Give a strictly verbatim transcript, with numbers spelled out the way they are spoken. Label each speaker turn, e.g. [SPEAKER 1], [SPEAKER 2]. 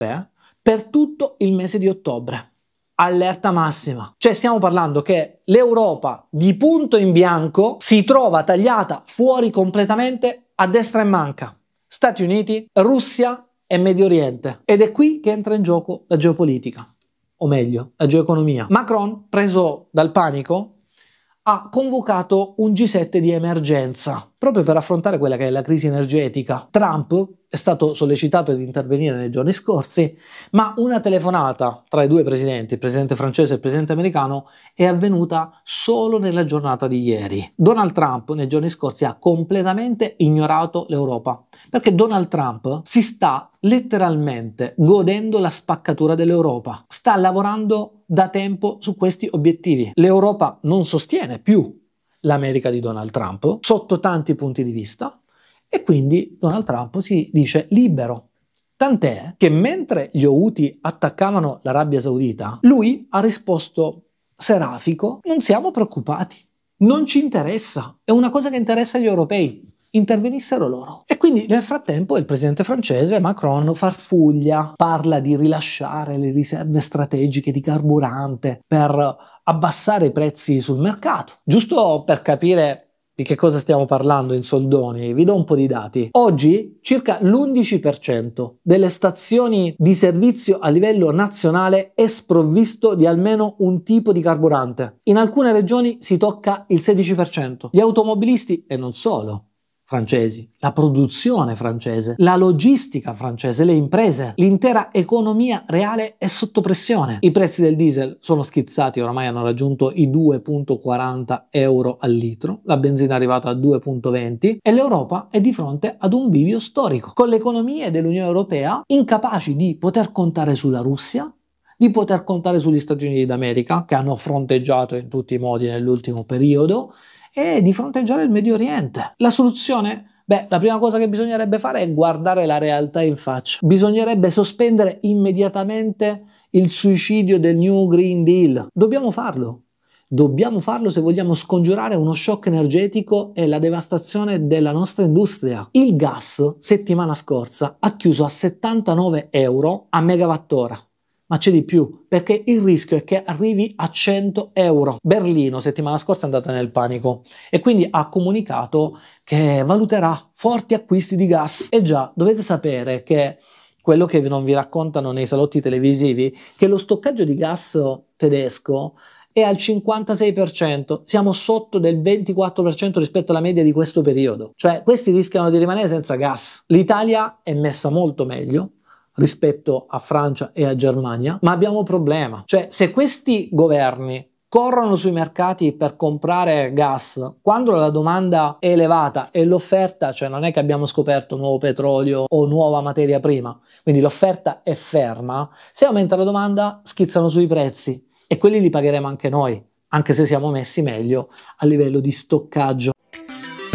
[SPEAKER 1] per tutto il mese di ottobre. Allerta massima. Cioè stiamo parlando che l'Europa di punto in bianco si trova tagliata fuori completamente a destra e manca. Stati Uniti, Russia e Medio Oriente. Ed è qui che entra in gioco la geopolitica, o meglio, la geoeconomia. Macron, preso dal panico, ha convocato un G sette di emergenza proprio per affrontare quella che è la crisi energetica. Trump è stato sollecitato ad intervenire nei giorni scorsi, ma una telefonata tra i due presidenti, il presidente francese e il presidente americano, è avvenuta solo nella giornata di ieri. Donald Trump nei giorni scorsi ha completamente ignorato l'Europa, perché Donald Trump si sta letteralmente godendo la spaccatura dell'Europa. Sta lavorando da tempo su questi obiettivi. L'Europa non sostiene più l'America di Donald Trump sotto tanti punti di vista e quindi Donald Trump si dice libero. Tant'è che mentre gli Houthi attaccavano l'Arabia Saudita, lui ha risposto serafico: non siamo preoccupati, non ci interessa, è una cosa che interessa agli europei. Intervenissero loro. E quindi nel frattempo il presidente francese Macron farfuglia, parla di rilasciare le riserve strategiche di carburante per abbassare i prezzi sul mercato. Giusto per capire di che cosa stiamo parlando in soldoni, vi do un po' di dati. Oggi circa l'undici per cento delle stazioni di servizio a livello nazionale è sprovvisto di almeno un tipo di carburante. In alcune regioni si tocca il sedici per cento. Gli automobilisti, e non solo, francesi, la produzione francese, la logistica francese, le imprese, l'intera economia reale è sotto pressione. I prezzi del diesel sono schizzati, oramai hanno raggiunto i due virgola quaranta euro al litro, la benzina è arrivata a due virgola venti e l'Europa è di fronte ad un bivio storico, con le economie dell'Unione Europea incapaci di poter contare sulla Russia, di poter contare sugli Stati Uniti d'America, che hanno fronteggiato in tutti i modi nell'ultimo periodo, e di fronteggiare il Medio Oriente. La soluzione? Beh, la prima cosa che bisognerebbe fare è guardare la realtà in faccia. Bisognerebbe sospendere immediatamente il suicidio del New Green Deal. Dobbiamo farlo. Dobbiamo farlo se vogliamo scongiurare uno shock energetico e la devastazione della nostra industria. Il gas, settimana scorsa, ha chiuso a settantanove euro a megawattora. Ma c'è di più, perché il rischio è che arrivi a cento euro. Berlino settimana scorsa è andata nel panico e quindi ha comunicato che valuterà forti acquisti di gas. E già, dovete sapere che quello che non vi raccontano nei salotti televisivi, che lo stoccaggio di gas tedesco è al cinquantasei per cento, siamo sotto del ventiquattro per cento rispetto alla media di questo periodo. Cioè, questi rischiano di rimanere senza gas. L'Italia è messa molto meglio rispetto a Francia e a Germania, ma abbiamo un problema. Cioè, se questi governi corrono sui mercati per comprare gas quando la domanda è elevata e l'offerta, cioè non è che abbiamo scoperto nuovo petrolio o nuova materia prima, quindi l'offerta è ferma, se aumenta la domanda schizzano sui prezzi e quelli li pagheremo anche noi, anche se siamo messi meglio a livello di stoccaggio.